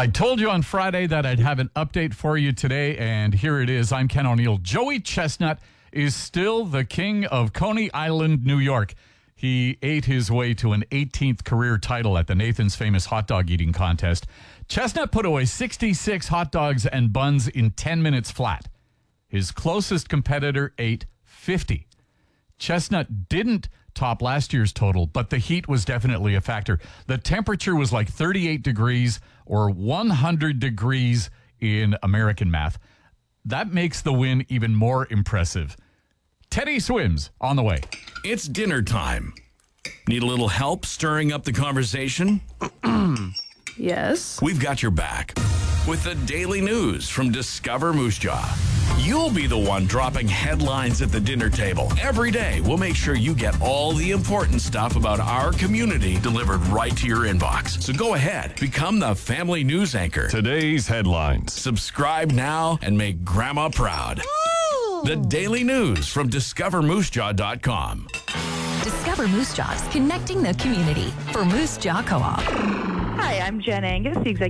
I told you on Friday that I'd have an update for you today, and here it is. I'm Ken O'Neill. Joey Chestnut is still the king of Coney Island, New York. He ate his way to an 18th career title at the Nathan's Famous Hot Dog Eating Contest. Chestnut put away 66 hot dogs and buns in 10 minutes flat. His closest competitor ate 50. Chestnut didn't top last year's total, but the heat was definitely a factor. The temperature was like 38 degrees or 100 degrees in American math. That makes the win even more impressive. Teddy Swims on the way. It's dinner time. Need a little help stirring up the conversation? Yes. We've got your back with the daily news from Discover Moose Jaw. You'll be the one dropping headlines at the dinner table. Every day, we'll make sure you get all the important stuff about our community delivered right to your inbox. So go ahead, become the family news anchor. Today's headlines. Subscribe now and make Grandma proud. Woo! The daily news from discovermoosejaw.com. Discover Moose Jaws, connecting the community for Moose Jaw Co-op. Hi, I'm Jen Angus, the executive